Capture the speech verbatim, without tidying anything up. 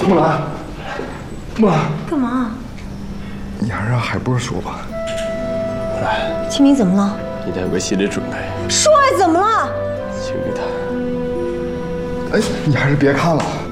木兰，木兰， 干嘛？ 你还是让海波说吧。 木兰， 清明怎么了？ 你得有个心理准备。 说呀，怎么了？ 清明他， 哎，你还是别看了。